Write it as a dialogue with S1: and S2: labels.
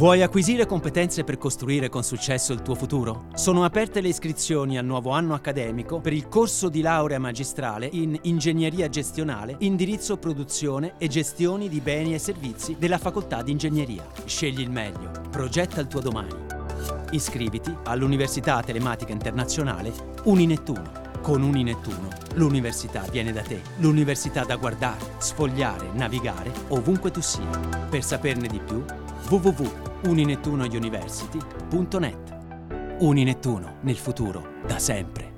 S1: Vuoi acquisire competenze per costruire con successo il tuo futuro? Sono aperte le iscrizioni al nuovo anno accademico per il corso di laurea magistrale in Ingegneria Gestionale, indirizzo produzione e gestioni di beni e servizi della Facoltà di Ingegneria. Scegli il meglio, progetta il tuo domani. Iscriviti all'Università Telematica Internazionale Uninettuno. Con Uninettuno l'università viene da te, l'università da guardare, sfogliare, navigare ovunque tu sia. Per saperne di più www.uninettunouniversity.net. Uninettuno, nel futuro, da sempre.